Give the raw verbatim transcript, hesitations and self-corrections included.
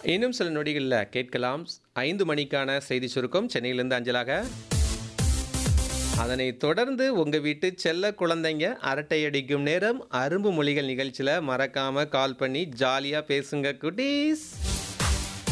இன்னும் சில நொடிகளில் கேட்கலாம் ஐந்து மணிக்கான செய்தி சுருக்கம் சென்னையிலிருந்து அஞ்சலாக. அதனைத் தொடர்ந்து உங்க வீட்டு செல்ல குழந்தைங்க அரட்டை அடிக்கும் நேரம் அரும்பு மொழிகள் நிகழ்ச்சியில் மறக்காம கால் பண்ணி ஜாலியாக பேசுங்க குட்டீஸ்.